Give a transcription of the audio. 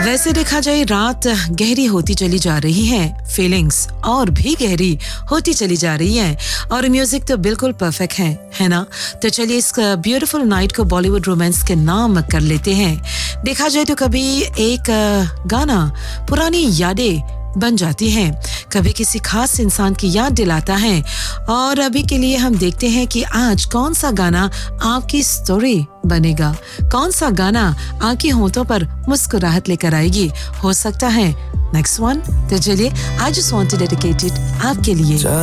वैसे देखा जाए रात गहरी होती चली जा रही है, फीलिंग्स और भी गहरी होती चली जा रही है और म्यूजिक तो बिल्कुल परफेक्ट है ना? तो चलिए इस ब्यूटीफुल नाइट को बॉलीवुड रोमांस के नाम कर लेते हैं। देखा जाए तो कभी एक गाना पुरानी यादें बन जाती हैं, कभी किसी खास इंसान की याद दिलाता है और अभी के लिए हम देखते हैं कि आज कौन सा गाना आपकी स्टोरी बनेगा, कौन सा गाना आपकी होंठों पर मुस्कुराहट लेकर आएगी। हो सकता है नेक्स्ट वन। तो चलिए I just want to dedicate it आपके लिए।